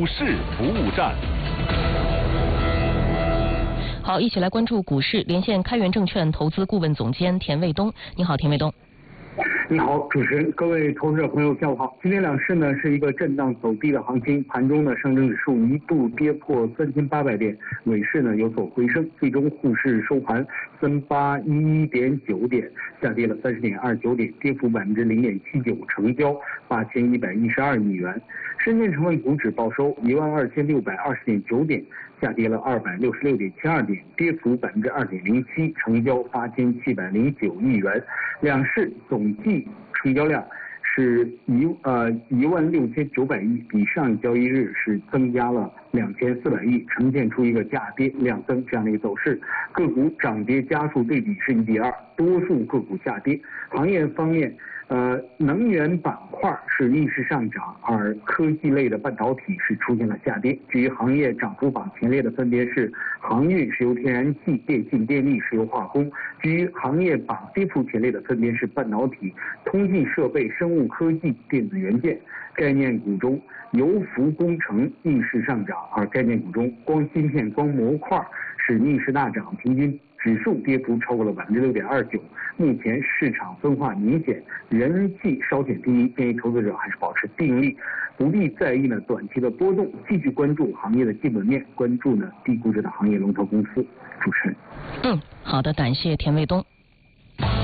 股市服务站。 好，一起来关注股市，连线开源证券投资顾问总监田卫东。你好，田卫东。 你好，主持人，各位投资者朋友，下午好。今天两市呢是一个震荡走低的行情，盘中呢上证指数一度跌破3800点，尾市呢有所回升，最终沪市收盘3811.9点，下跌了30.29点，跌幅0.79%，成交8112亿元。深圳成分股指报收12620.9点，下跌了266.72点，跌幅2.07%，成交8709亿元。两市总计成交量是16900亿，比上一交易日是增加了2400亿，呈现出一个价跌量增这样的一个走势。个股涨跌家数对比是1:2，多数个股下跌。行业方面，能源板块是逆势上涨，而科技类的半导体是出现了下跌。至于行业涨幅榜前列的分别是航运、石油天然气、电信电力、石油化工。至于行业榜跌幅前列的分别是半导体、通信设备、生物科技、电子元件。概念股中，油服工程逆势上涨，而概念股中光芯片、光模块是逆势大涨，平均指数跌幅超过了6.29%。目前市场分化明显，人气稍显低迷，建议投资者还是保持定力，不必在意呢短期的波动，继续关注行业的基本面，关注呢低估值的行业龙头公司。主持人。 好的，感谢田卫东。